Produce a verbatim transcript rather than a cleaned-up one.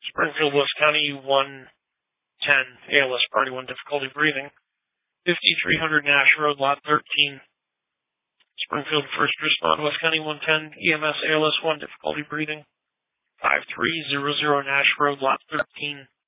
Springfield, West County, one ten, A L S Party one, difficulty breathing. fifty-three hundred Nash Road, Lot thirteen. Springfield, First Respond, West County, one ten, E M S, A L S one, difficulty breathing. five three zero zero Nash Road, Lot thirteen.